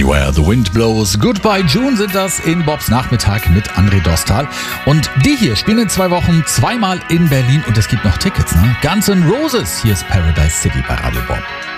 Where the Wind Blows. Goodbye June sind das in Bobs Nachmittag mit André Dostal. Und die hier spielen in 2 Wochen zweimal in Berlin und es gibt noch Tickets, ne? Guns N' Roses, hier ist Paradise City bei Radio Bob.